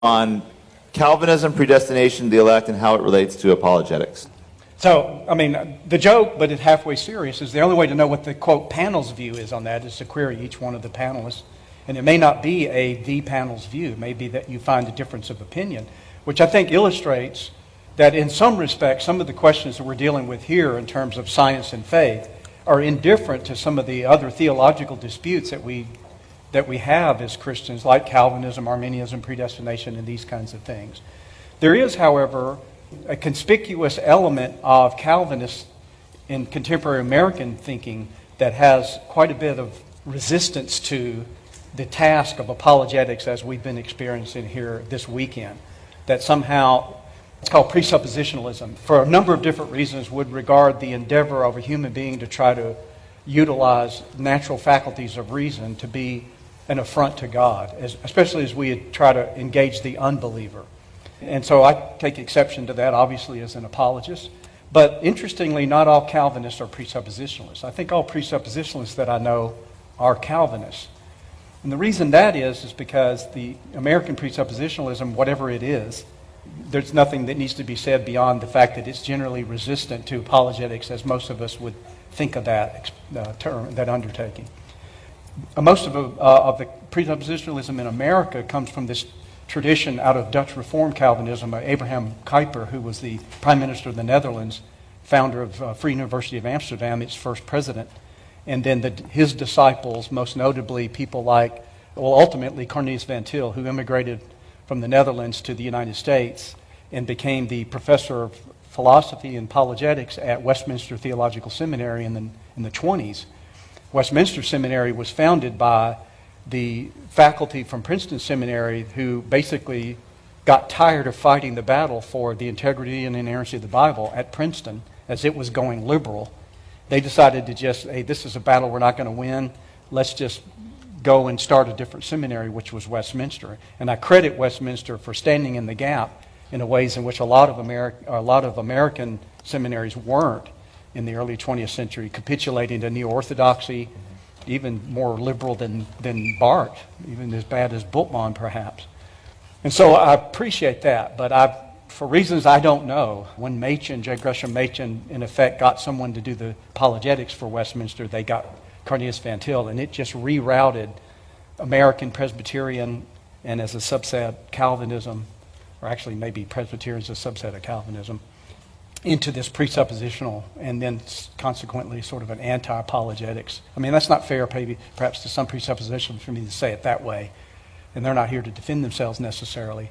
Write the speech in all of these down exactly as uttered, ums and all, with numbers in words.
on Calvinism, predestination, the elect, and how it relates to apologetics. So, I mean, the joke, but it's halfway serious, is the only way to know what the, quote, panel's view is on that is to query each one of the panelists. And it may not be a the panel's view. It may be that you find a difference of opinion, which I think illustrates that in some respects, some of the questions that we're dealing with here in terms of science and faith are indifferent to some of the other theological disputes that we that we have as Christians, like Calvinism, Arminianism, predestination, and these kinds of things. There is, however, a conspicuous element of Calvinists in contemporary American thinking that has quite a bit of resistance to the task of apologetics as we've been experiencing here this weekend. That somehow, it's called presuppositionalism, for a number of different reasons would regard the endeavor of a human being to try to utilize natural faculties of reason to be an affront to God, as, especially as we try to engage the unbeliever. And so I take exception to that, obviously, as an apologist. But interestingly, not all Calvinists are presuppositionalists. I think all presuppositionalists that I know are Calvinists. And the reason that is, is because the American presuppositionalism, whatever it is, there's nothing that needs to be said beyond the fact that it's generally resistant to apologetics, as most of us would think of that uh, term, that undertaking. Uh, most of, uh, of the presuppositionalism in America comes from this tradition out of Dutch Reformed Calvinism. Uh, Abraham Kuyper, who was the Prime Minister of the Netherlands, founder of uh, Free University of Amsterdam, its first president, and then the, his disciples, most notably people like, well, ultimately Cornelius Van Til, who immigrated from the Netherlands to the United States and became the professor of philosophy and apologetics at Westminster Theological Seminary in the, in the twenties. Westminster Seminary was founded by the faculty from Princeton Seminary who basically got tired of fighting the battle for the integrity and inerrancy of the Bible at Princeton as it was going liberal. They decided to just, hey, this is a battle we're not going to win. Let's just go and start a different seminary, which was Westminster. And I credit Westminster for standing in the gap in ways in which a lot of Ameri- a lot of American seminaries weren't in the early twentieth century, capitulating to neo-orthodoxy, even more liberal than, than Barth, even as bad as Bultmann, perhaps. And so I appreciate that, but I, for reasons I don't know, when Machen, J. Gresham Machen, in effect, got someone to do the apologetics for Westminster, they got Cornelius Van Til, and it just rerouted American Presbyterian and as a subset Calvinism, or actually maybe Presbyterian is a subset of Calvinism, into this presuppositional and then consequently sort of an anti-apologetics. I mean, that's not fair maybe, perhaps to some presuppositions for me to say it that way, and they're not here to defend themselves necessarily.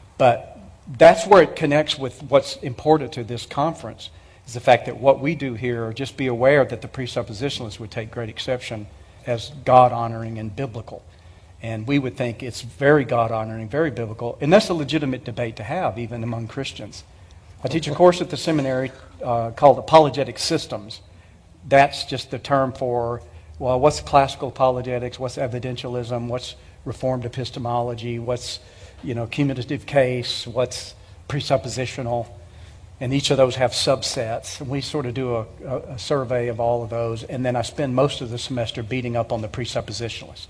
But that's where it connects with what's important to this conference, is the fact that what we do here, just be aware that the presuppositionalists would take great exception as God-honoring and biblical. And we would think it's very God-honoring, very biblical, and that's a legitimate debate to have, even among Christians. I teach a course at the seminary uh, called Apologetic Systems. That's just the term for, well, what's classical apologetics, what's evidentialism, what's Reformed epistemology, what's, you know, cumulative case, what's presuppositional, and each of those have subsets. And we sort of do a, a, a survey of all of those, and then I spend most of the semester beating up on the presuppositionalists.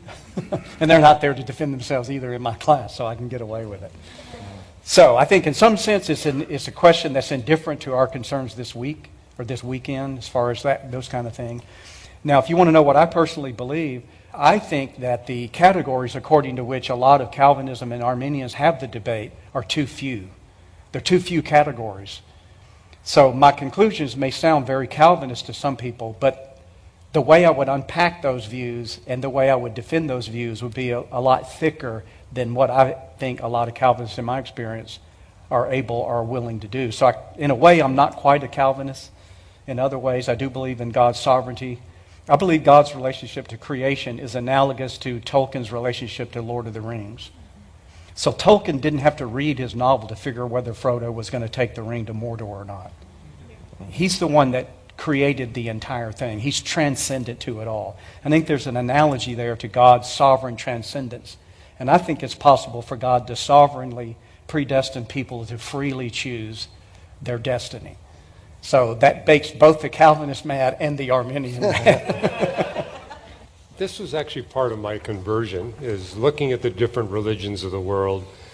And they're not there to defend themselves either in my class, so I can get away with it. So I think in some sense it's, an, it's a question that's indifferent to our concerns this week or this weekend as far as that those kind of things. Now, if you want to know what I personally believe, I think that the categories according to which a lot of Calvinism and Arminians have the debate are too few. There are too few categories. So my conclusions may sound very Calvinist to some people, but the way I would unpack those views and the way I would defend those views would be a, a lot thicker than what I think a lot of Calvinists in my experience are able or willing to do. So I, in a way, I'm not quite a Calvinist. In other ways, I do believe in God's sovereignty. I believe God's relationship to creation is analogous to Tolkien's relationship to Lord of the Rings. So Tolkien didn't have to read his novel to figure whether Frodo was going to take the ring to Mordor or not. He's the one that created the entire thing. He's transcendent to it all. I think there's an analogy there to God's sovereign transcendence. And I think it's possible for God to sovereignly predestine people to freely choose their destiny. So that makes both the Calvinist mad and the Arminian mad. This was actually part of my conversion, is looking at the different religions of the world